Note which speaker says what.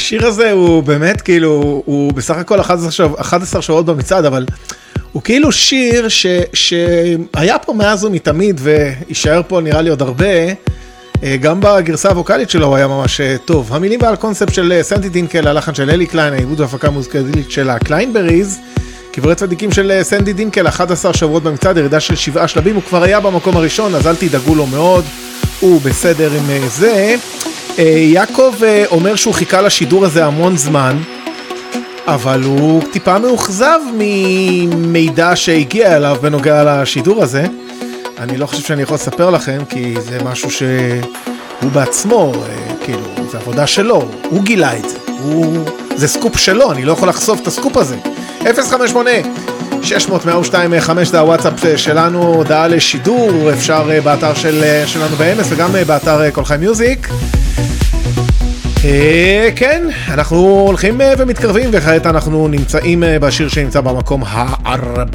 Speaker 1: השיר הזה הוא באמת כאילו, הוא בסך הכל 11 שעות במצעד, אבל הוא כאילו שיר שהיה פה מאז ומתמיד, וישאר פה נראה לי עוד הרבה, גם בגרסה הווקלית שלו הוא היה ממש טוב. המילים ועל קונספט של סנטי דינקל, הלחן של אלי קליין, העיבוד והפקה מוזיקלית של הקליינבריז, קברי צדיקים של סנדי דינקל, 11 שבועות במצעד, ירידה של 7 שלבים, הוא כבר היה במקום הראשון, אז אל תדאגו לו מאוד, הוא בסדר עם זה. יעקב אומר שהוא חיכה לשידור הזה המון זמן, אבל הוא טיפה מאוכזב ממידע שהגיע אליו בנוגע לשידור הזה. אני לא חושב שאני יכול לספר לכם, כי זה משהו שהוא בעצמו, כאילו, זה עבודה שלו, הוא גילה את זה, זה סקופ שלו, אני לא יכול לחשוף את הסקופ הזה. 058-600-102-5 זה הוואטסאפ שלנו, הודעה לשידור, אפשר באתר שלנו באמס וגם באתר כל חי מיוזיק. כן, אנחנו הולכים ומתקרבים, וכעת אנחנו נמצאים בשיר שנמצא במקום ה-14